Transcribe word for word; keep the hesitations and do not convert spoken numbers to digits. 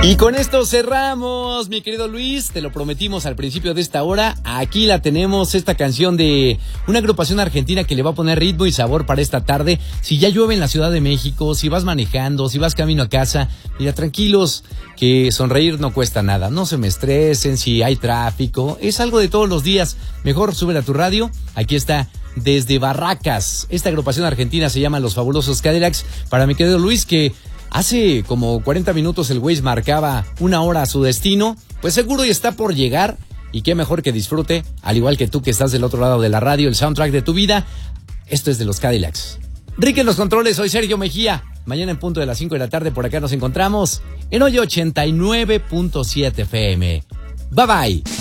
Y con esto cerramos, mi querido Luis, te lo prometimos al principio de esta hora, aquí la tenemos, esta canción de una agrupación argentina que le va a poner ritmo y sabor para esta tarde. Si ya llueve en la Ciudad de México, si vas manejando, si vas camino a casa, mira, tranquilos, que sonreír no cuesta nada, no se me estresen si hay tráfico, es algo de todos los días, mejor súbele a tu radio, aquí está. Desde Barracas, esta agrupación argentina se llama Los Fabulosos Cadillacs, para mi querido Luis, que hace como cuarenta minutos el Waze marcaba una hora a su destino, pues seguro y está por llegar, y qué mejor que disfrute, al igual que tú que estás del otro lado de la radio, el soundtrack de tu vida. Esto es de los Cadillacs. Rick en los controles, soy Sergio Mejía, mañana en punto de las cinco de la tarde por acá nos encontramos en Hoy ochenta y nueve punto siete F M. Bye bye.